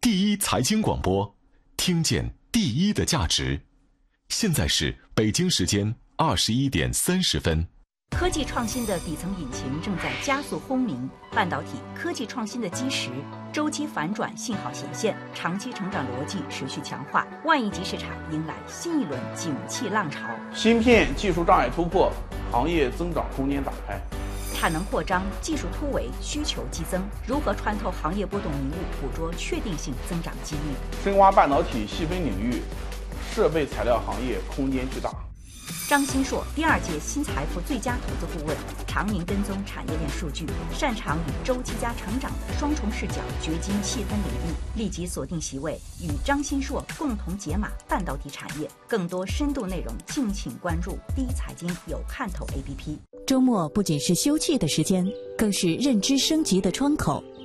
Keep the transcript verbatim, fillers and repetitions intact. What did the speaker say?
第一财经广播，听见第一的价值。现在是北京时间二十一点三十分。 科技创新的底层引擎正在加速轰鸣，半导体科技创新的基石周期反转信号显现，长期成长逻辑持续强化，万亿级市场迎来新一轮景气浪潮。 芯片技术障碍突破，行业增长空间打开。 产能扩张，技术突围，需求激增，如何穿透行业波动迷雾，捕捉确定性增长机遇？ 深挖半导体细分领域，设备材料行业空间巨大。 张新硕，第二届新财富最佳投资顾问，常年跟踪产业链数据，擅长与周期加成长的双重视角掘金细分领域。立即锁定席位，与张新硕共同解码半导体产业。更多深度内容，敬请关注第一财经有看头 A P P。 周末不仅是休憩的时间，更是认知升级的窗口。